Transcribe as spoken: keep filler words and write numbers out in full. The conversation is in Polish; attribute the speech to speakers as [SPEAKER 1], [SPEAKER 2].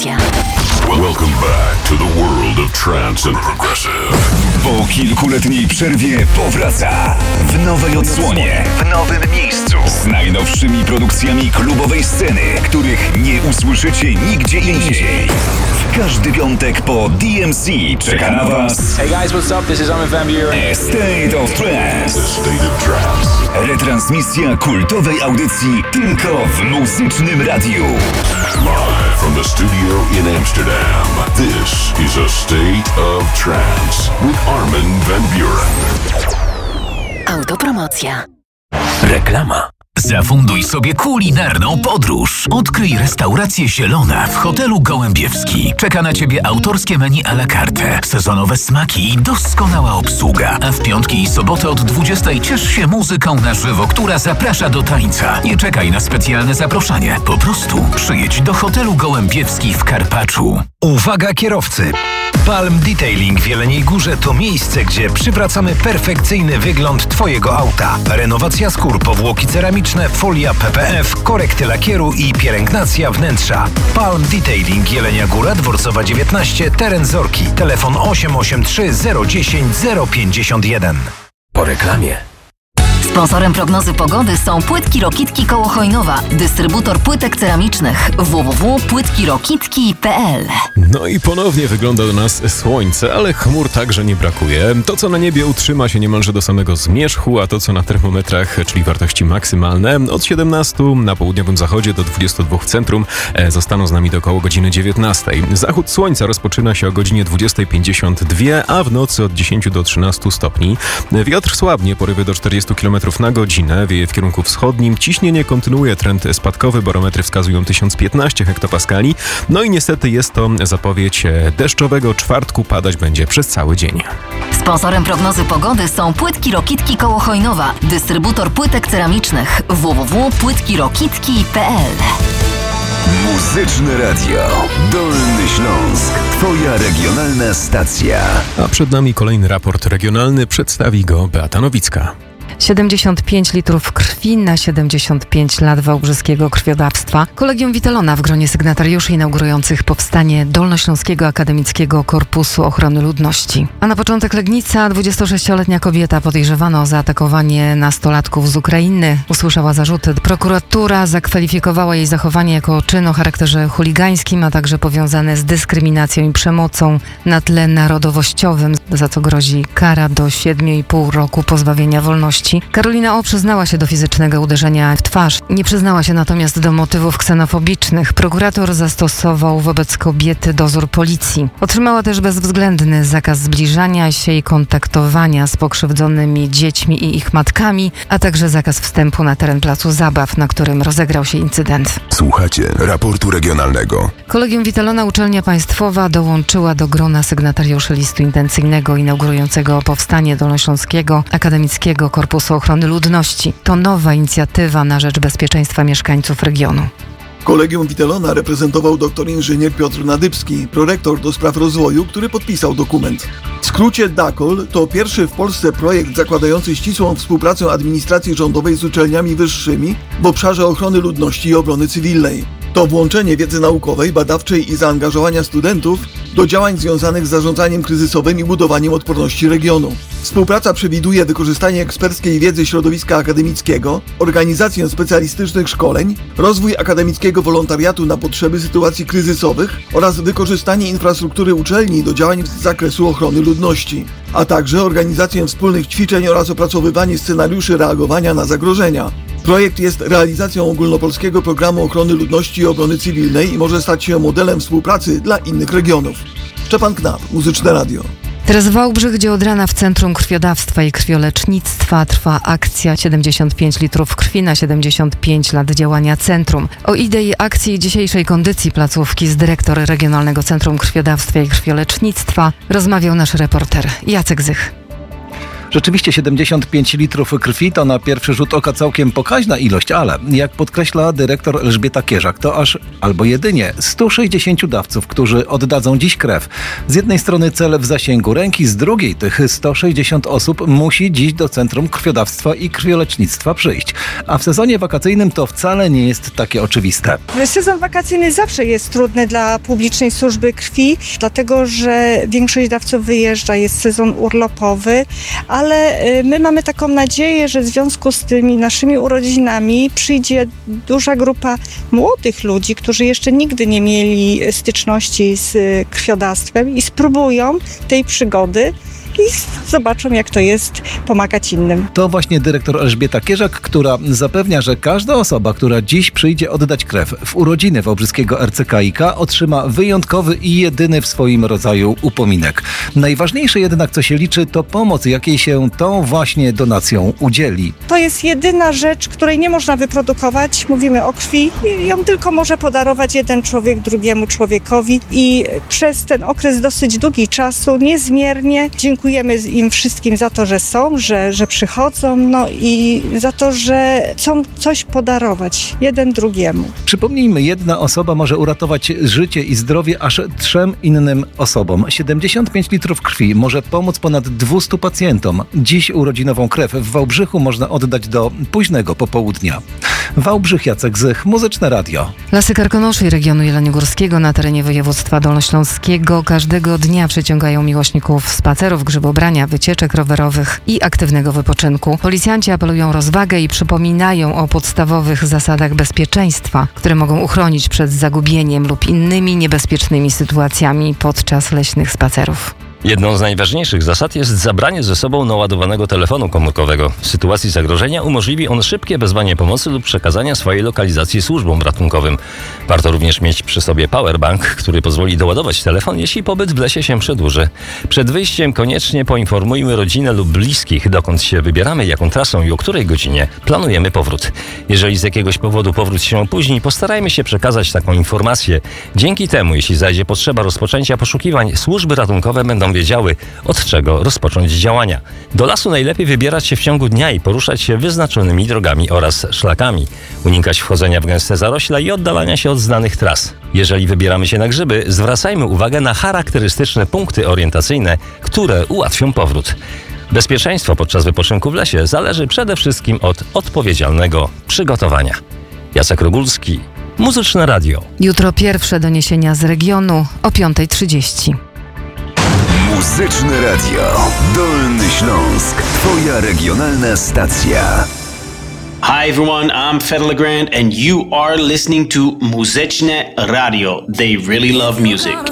[SPEAKER 1] Autopromocja.
[SPEAKER 2] Welcome back to the world of trance and progressive.
[SPEAKER 3] Po kilkuletniej przerwie powraca w nowej odsłonie, w nowym miejscu, z najnowszymi produkcjami klubowej sceny, których nie usłyszycie nigdzie indziej. W każdy piątek po D M C czeka na Was
[SPEAKER 4] Hey guys, what's up? This is Armin van Buuren.
[SPEAKER 3] A State of Trance.
[SPEAKER 2] The State of Trance.
[SPEAKER 3] Retransmisja kultowej audycji tylko w muzycznym radiu.
[SPEAKER 2] Live from the studio in Amsterdam. This is A State of Trance with Armin van Buuren.
[SPEAKER 1] Autopromocja.
[SPEAKER 5] Reklama. Zafunduj sobie kulinarną podróż. Odkryj restaurację Zielona w hotelu Gołębiewski. Czeka na Ciebie autorskie menu à la carte, sezonowe smaki i doskonała obsługa. A w piątki i sobotę od dwudziestej ciesz się muzyką na żywo, która zaprasza do tańca. Nie czekaj na specjalne zaproszenie. Po prostu przyjedź do hotelu Gołębiewski w Karpaczu.
[SPEAKER 6] Uwaga kierowcy! Palm Detailing w Jeleniej Górze to miejsce, gdzie przywracamy perfekcyjny wygląd Twojego auta. Renowacja skór, powłoki ceramiczne, folia P P F, korekty lakieru i pielęgnacja wnętrza. Palm Detailing Jelenia Góra, Dworcowa dziewiętnaście, teren Zorki. Telefon osiem osiem trzy zero dziesięć zero pięćdziesiąt jeden.
[SPEAKER 5] Po reklamie.
[SPEAKER 1] Sponsorem prognozy pogody są Płytki Rokitki koło Chojnowa, dystrybutor płytek ceramicznych w w w kropka płytki rokitki kropka p l.
[SPEAKER 7] No i ponownie wygląda do nas słońce, ale chmur także nie brakuje. To, co na niebie utrzyma się niemalże do samego zmierzchu, a to, co na termometrach, czyli wartości maksymalne, od siedemnastu na południowym zachodzie do dwudziestu dwóch w centrum, zostaną z nami do około godziny dziewiętnastej. Zachód słońca rozpoczyna się o godzinie dwudziestej pięćdziesiąt dwa, a w nocy od dziesięciu do trzynastu stopni. Wiatr słabnie, porywy do czterdziestu kilometrów na godzinę, wieje w kierunku wschodnim. Ciśnienie kontynuuje trend spadkowy, barometry wskazują tysiąc piętnaście hektopaskali. No i niestety jest to zapowiedź deszczowego czwartku, padać będzie przez cały dzień.
[SPEAKER 1] Sponsorem prognozy pogody są Płytki Rokitki koło Chojnowa, dystrybutor płytek ceramicznych w w w kropka płytki rokitki kropka p l.
[SPEAKER 3] Muzyczne Radio Dolny Śląsk. Twoja regionalna stacja.
[SPEAKER 7] A przed nami kolejny raport regionalny, przedstawi go Beata Nowicka.
[SPEAKER 8] siedemdziesiąt pięć litrów krwi na siedemdziesiąt pięć lat wałbrzyskiego krwiodawstwa. Kolegium Witelona w gronie sygnatariuszy inaugurujących powstanie Dolnośląskiego Akademickiego Korpusu Ochrony Ludności. A na początek Legnica, dwudziestosześcioletnia kobieta podejrzewana o zaatakowanie nastolatków z Ukrainy usłyszała zarzuty. Prokuratura zakwalifikowała jej zachowanie jako czyn o charakterze chuligańskim, a także powiązane z dyskryminacją i przemocą na tle narodowościowym, za co grozi kara do siedmiu i pół roku pozbawienia wolności. Karolina O. przyznała się do fizycznego uderzenia w twarz. Nie przyznała się natomiast do motywów ksenofobicznych. Prokurator zastosował wobec kobiety dozór policji. Otrzymała też bezwzględny zakaz zbliżania się i kontaktowania z pokrzywdzonymi dziećmi i ich matkami, a także zakaz wstępu na teren placu zabaw, na którym rozegrał się incydent.
[SPEAKER 2] Słuchacie raportu regionalnego.
[SPEAKER 8] Kolegium Witelona, uczelnia państwowa, dołączyła do grona sygnatariuszy listu intencyjnego inaugurującego powstanie Dolnośląskiego Akademickiego Korpusu Ochrony Ludności. To nowa inicjatywa na rzecz bezpieczeństwa mieszkańców regionu.
[SPEAKER 9] Kolegium Witelona reprezentował doktor inżynier Piotr Nadybski, prorektor do spraw rozwoju, który podpisał dokument. W skrócie DAKOL to pierwszy w Polsce projekt zakładający ścisłą współpracę administracji rządowej z uczelniami wyższymi w obszarze ochrony ludności i obrony cywilnej. To włączenie wiedzy naukowej, badawczej i zaangażowania studentów do działań związanych z zarządzaniem kryzysowym i budowaniem odporności regionu. Współpraca przewiduje wykorzystanie eksperckiej wiedzy środowiska akademickiego, organizację specjalistycznych szkoleń, rozwój akademickiego wolontariatu na potrzeby sytuacji kryzysowych oraz wykorzystanie infrastruktury uczelni do działań z zakresu ochrony ludności, a także organizację wspólnych ćwiczeń oraz opracowywanie scenariuszy reagowania na zagrożenia. Projekt jest realizacją ogólnopolskiego programu ochrony ludności i obrony cywilnej i może stać się modelem współpracy dla innych regionów. Szczepan Knap, Muzyczne Radio.
[SPEAKER 8] Teraz w Wałbrzych, gdzie od rana w Centrum Krwiodawstwa i Krwiolecznictwa trwa akcja siedemdziesiąt pięć litrów krwi na siedemdziesiąt pięć lat działania centrum. O idei akcji i dzisiejszej kondycji placówki z dyrektor Regionalnego Centrum Krwiodawstwa i Krwiolecznictwa rozmawiał nasz reporter Jacek Zych.
[SPEAKER 10] Rzeczywiście siedemdziesiąt pięć litrów krwi to na pierwszy rzut oka całkiem pokaźna ilość, ale jak podkreśla dyrektor Elżbieta Kierzak, to aż albo jedynie stu sześćdziesięciu dawców, którzy oddadzą dziś krew. Z jednej strony cel w zasięgu ręki, z drugiej tych sto sześćdziesiąt osób musi dziś do Centrum Krwiodawstwa i Krwiolecznictwa przyjść. A w sezonie wakacyjnym to wcale nie jest takie oczywiste.
[SPEAKER 11] Sezon wakacyjny zawsze jest trudny dla publicznej służby krwi, dlatego że większość dawców wyjeżdża, jest sezon urlopowy, ale my mamy taką nadzieję, że w związku z tymi naszymi urodzinami przyjdzie duża grupa młodych ludzi, którzy jeszcze nigdy nie mieli styczności z krwiodawstwem i spróbują tej przygody i zobaczą, jak to jest pomagać innym.
[SPEAKER 10] To właśnie dyrektor Elżbieta Kierzak, która zapewnia, że każda osoba, która dziś przyjdzie oddać krew w urodziny Wałbrzyskiego R C K i K, otrzyma wyjątkowy i jedyny w swoim rodzaju upominek. Najważniejsze jednak, co się liczy, to pomoc, jakiej się tą właśnie donacją udzieli.
[SPEAKER 11] To jest jedyna rzecz, której nie można wyprodukować. Mówimy o krwi. Ją tylko może podarować jeden człowiek drugiemu człowiekowi i przez ten okres dosyć długi czasu niezmiernie dziękuję Dziękujemy im wszystkim za to, że są, że, że przychodzą, no i za to, że chcą coś podarować jeden drugiemu.
[SPEAKER 10] Przypomnijmy, jedna osoba może uratować życie i zdrowie aż trzem innym osobom. siedemdziesiąt pięć litrów krwi może pomóc ponad dwustu pacjentom. Dziś urodzinową krew w Wałbrzychu można oddać do późnego popołudnia. Wałbrzych, Jacek Zych, Muzyczne Radio.
[SPEAKER 8] Lasy Karkonoszy i regionu jeleniogórskiego na terenie województwa dolnośląskiego każdego dnia przyciągają miłośników spacerów, grzybobrania, wycieczek rowerowych i aktywnego wypoczynku. Policjanci apelują o rozwagę i przypominają o podstawowych zasadach bezpieczeństwa, które mogą uchronić przed zagubieniem lub innymi niebezpiecznymi sytuacjami podczas leśnych spacerów.
[SPEAKER 12] Jedną z najważniejszych zasad jest zabranie ze sobą naładowanego telefonu komórkowego. W sytuacji zagrożenia umożliwi on szybkie wezwanie pomocy lub przekazania swojej lokalizacji służbom ratunkowym. Warto również mieć przy sobie powerbank, który pozwoli doładować telefon, jeśli pobyt w lesie się przedłuży. Przed wyjściem koniecznie poinformujmy rodzinę lub bliskich, dokąd się wybieramy, jaką trasą i o której godzinie planujemy powrót. Jeżeli z jakiegoś powodu powrót się opóźni, postarajmy się przekazać taką informację. Dzięki temu, jeśli zajdzie potrzeba rozpoczęcia poszukiwań, służby ratunkowe będą wiedziały, od czego rozpocząć działania. Do lasu najlepiej wybierać się w ciągu dnia i poruszać się wyznaczonymi drogami oraz szlakami. Unikać wchodzenia w gęste zarośla i oddalania się od znanych tras. Jeżeli wybieramy się na grzyby, zwracajmy uwagę na charakterystyczne punkty orientacyjne, które ułatwią powrót. Bezpieczeństwo podczas wypoczynku w lesie zależy przede wszystkim od odpowiedzialnego przygotowania. Jacek Rogulski, Muzyczne Radio.
[SPEAKER 8] Jutro pierwsze doniesienia z regionu o piąta trzydzieści.
[SPEAKER 3] Muzyczne Radio. Dolny Śląsk. Twoja regionalna stacja.
[SPEAKER 13] Hi everyone, I'm Fedor Legrand and you are listening to Muzyczne Radio. They really love music.